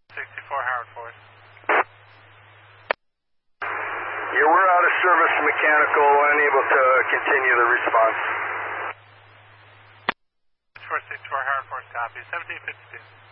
64 Howard Force. Yeah, we're out of service mechanical, unable to continue the response. 64 Howard Force, copy. 1752.